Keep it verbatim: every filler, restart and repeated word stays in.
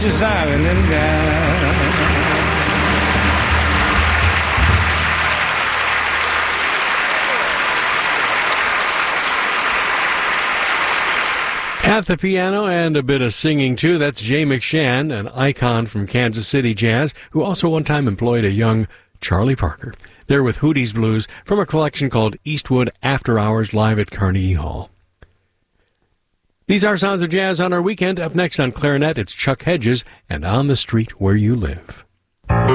At the piano and a bit of singing, too, that's Jay McShann, an icon from Kansas City jazz, who also one time employed a young Charlie Parker. They're with Hootie's Blues from a collection called Eastwood After Hours live at Carnegie Hall. These are Sounds of Jazz on our weekend. Up next on clarinet, it's Chuck Hedges and On the Street Where You Live.